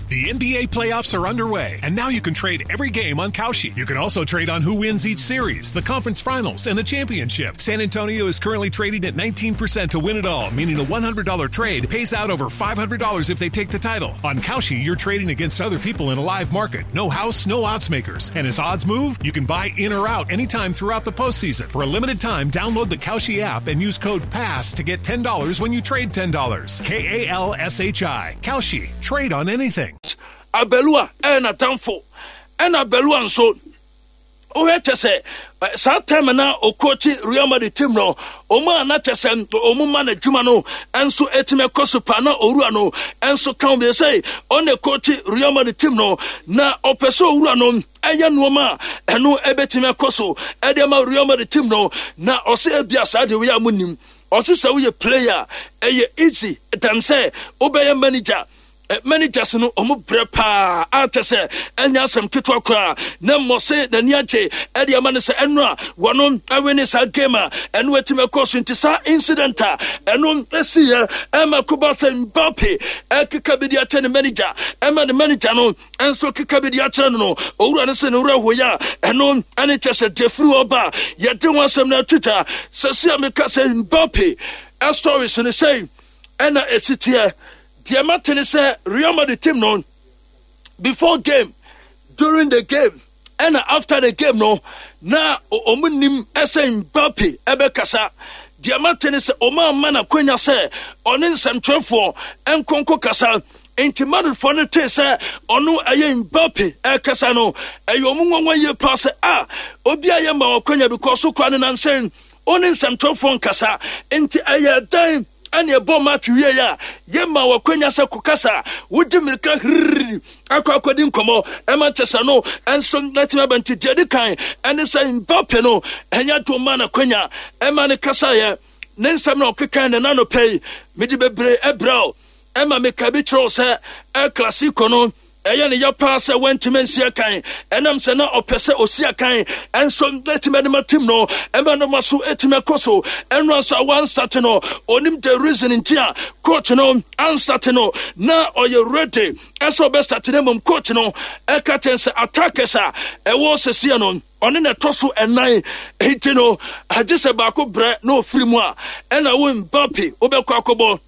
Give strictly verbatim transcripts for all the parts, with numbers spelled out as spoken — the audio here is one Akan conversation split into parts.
The N B A playoffs are underway, and now you can trade every game on Kalshi. You can also trade on who wins each series, the conference finals, and the championship. San Antonio is currently trading at nineteen percent to win it all, meaning a one hundred dollars trade pays out over five hundred dollars if they take the title. On Kalshi, you're trading against other people in a live market. No house, no odds makers. And as odds move, you can buy in or out anytime throughout the postseason. For a limited time, download the Kalshi app and use code PASS to get ten dollars when you trade ten dollars. K A L S H I. Kalshi. Trade on anything. Abelua ena tamfo ena Abelua nso o hete se sa time na o coach Real Madrid team no o ma na tese o mu ma na dwuma no enso etime kosopa na owura no enso kan be say on the coach Real Madrid team no na opeso owura no eye no ma eno ebetime koso e de ma Real Madrid team no na o se bia sa de we amunim o se say we player eye easy than say obey manager managers no omo brepa atese enya asem ketwa kra na mose na niache e de ma ne se eno a wono awene sa game a eno etime course ntisa incident a eno esiye e makuba Mbappe e kikabidi ate ne manager e ma ne manager no enso kikabidi ate no owura ne se ne owura hoya eno ane chese defru oba ye de wasem na Twitter se se ameka se Mbappe a stories ne say ena esitie the Martin say Real Madrid team no before game, during the game, and after the game no na omunim ese Mbappe ebe kasa. The Martin say Oma mana kwenya say onin sem twelve en konko kasa. Enti Madrid for no te say onu aye Mbappe e kasa no ayo munwa ye pass ah obi aye ma kwenya because so kwa nan say onin sem twelve kasa enti aye dan ani ebo match wie ya yema wakwenya se kukasa wudi mirika akwa akodi nkomo e Manchester no enso natima banti dedi kan ene se Mbappe no enya to mana kwenya e ma ne kasa ye nensam na okekan na no pay medi bebre ebrao e ma me kabi tro se e classico no eye ne ya pass went to mensia kan enam se na opese osia kan enso letime ne team no e ma no maso etime koso enro so one start no onim the reason ntia coach no an start no na oye ready eso be start ne mum coach no e katense attackers a e wo sesia no oni na toso enan enti no agese ba ko bre no free mu a e na wo Mbappe obekọ akobo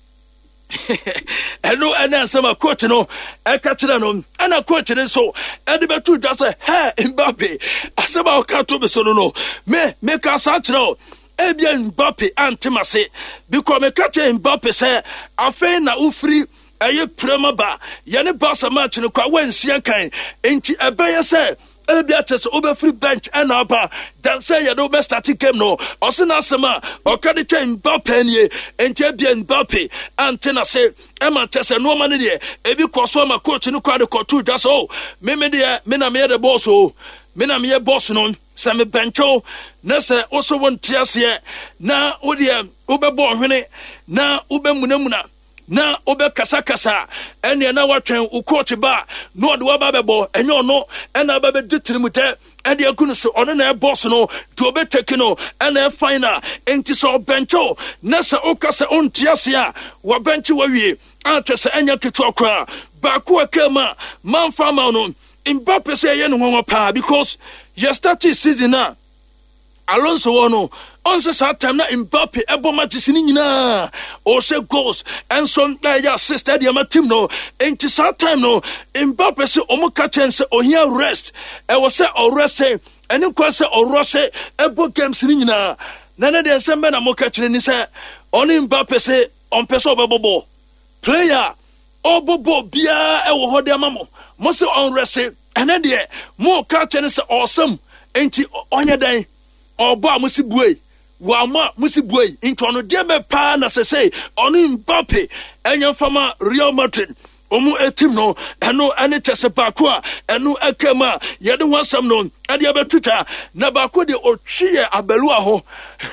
eno ena sama coach no e katira no ana coach ne so e de betu da say hey Mbappe asaba o ka to be so no no me me ka sa tro e bia Mbappe antimase because me katira Mbappe say afen na ufri eye prema ba ye ne boss match no kwa wansia kan enti ebeye say ebia tese obe free bench and aba dan say you do best start game no osina sema o ka de Mbappe nie enti ebia Mbappe antina say e ma tese no ma ne de ebi koso ma coach no kwa de kotu just oh me me de me na me de boss oh me na me boss no say me bencho na say also won tiase na wo de obebo hwene na obemunamuna na obe kasa kasa ene na watwen ukoti ba no de wa ba bebo enyo no ena ba be ditrimute ade akunu so ono na boss no to obe take no ena final enti so bencho na se okasa ontiase a wa benchi wa wie atese enya ketu akra ba ko akama man fama no Mbappe say ye no ho pa because you started season na Alonso wono on se sa time na Mbappe ebo match ni nyina o se goals and some ya sister dia ma team no enti sa time no Mbappe se o mo ka chance o here rest e wo se o rest eni kwa se o rose ebo games ni nyina na na de sembe na mo ka chire ni se on Mbappe se on peso bebobo player o bobo bia e wo ho de amamo mo se on rest ene de mo ka chance awesome enti onye dan obo amusi buei wama musi buei into no de be pa na se say onu Mbappe enya fama Real Madrid omu etim no eno ane tese baako a eno akema ye de wansam no ade abetuta na baako de otwie Abelua ho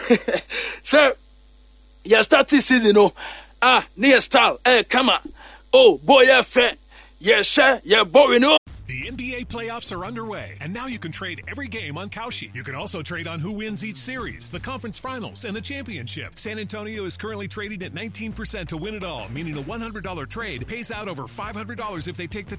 say ya start season no ah near style eh kama oh boy ya fe ye she ye boy no. The N B A playoffs are underway, and now you can trade every game on Kalshi. You can also trade on who wins each series, the conference finals, and the championship. San Antonio is currently trading at nineteen percent to win it all, meaning a one hundred dollars trade pays out over five hundred dollars if they take the